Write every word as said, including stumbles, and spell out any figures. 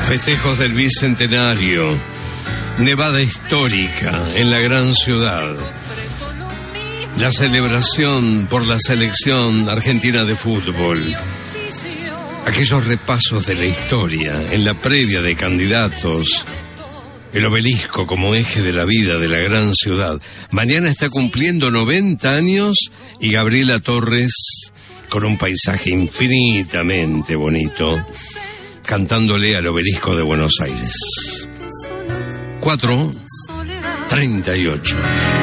Festejos del Bicentenario, nevada histórica en la gran ciudad, la celebración por la selección argentina de fútbol, aquellos repasos de la historia en la previa de candidatos, el obelisco como eje de la vida de la gran ciudad. Mañana está cumpliendo noventa años y Gabriela Torres, con un paisaje infinitamente bonito, cantándole al obelisco de Buenos Aires. cuatro treinta y ocho.